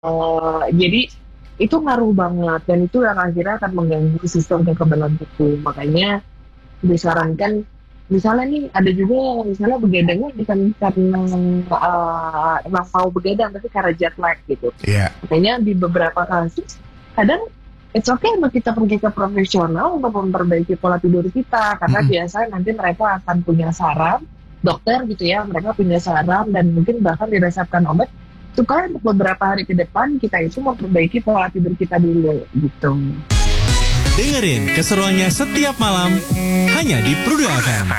Jadi itu ngaruh banget dan itu yang akhirnya akan mengganggu sistem kekebalan tubuh. Makanya disarankan misalnya nih ada juga yang misalnya begadangnya bukan karena emang mau begadang tapi karena jet lag gitu. Iya. Makanya di beberapa kasus kadang it's okay untuk kita pergi ke profesional untuk memperbaiki pola tidur kita karena Mm-mm. biasanya nanti mereka akan punya saran dokter gitu ya, mereka punya saran dan mungkin bahkan diresepkan obat supaya untuk beberapa hari ke depan kita itu memperbaiki pola tidur kita dulu gitu. Dengerin keseruannya setiap malam hanya di Prudu FM.